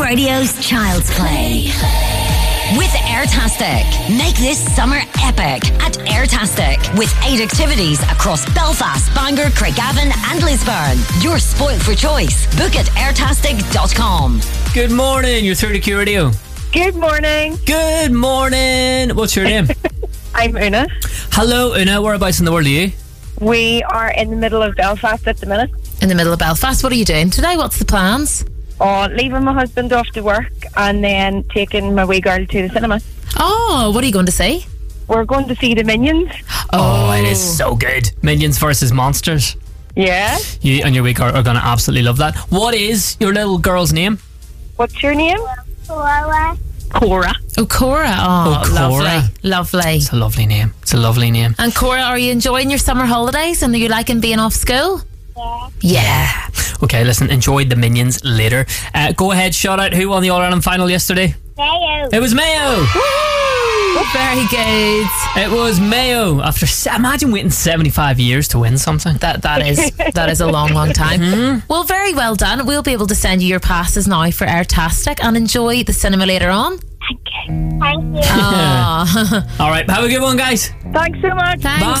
Radio's Child's Play. With Airtastic. Make this summer epic at Airtastic. With 8 activities across Belfast, Bangor, Craigavon and Lisburn. You're spoilt for choice. Book at airtastic.com. Good morning, you're through to Q Radio. Good morning. Good morning. What's your name? I'm Una. Hello, Una. Whereabouts in the world are you? We are in the middle of Belfast at the minute. In the middle of Belfast. What are you doing today? What's the plans? Leaving my husband off to work and then taking my wee girl to the cinema. Oh, what are you going to see? We're going to see the Minions. Oh, it is so good. Minions versus Monsters. Yeah. You and your wee girl are going to absolutely love that. What is your little girl's name? What's your name? Cora. Cora. Oh, Cora. Oh, Cora. Lovely. It's a lovely name. It's a lovely name. And Cora, are you enjoying your summer holidays and are you liking being off school? Yeah. Okay, listen, enjoy the Minions later. Go ahead, shout out who won the All-Ireland final yesterday? Mayo. It was Mayo. Woo! Very good. It was Mayo. After imagine waiting 75 years to win something. That is a long time. Mm-hmm. Well, very well done. We'll be able to send you your passes now for Airtastic and enjoy the cinema later on. Thank you. All right, have a good one, guys. Thanks so much. Thanks. Bye.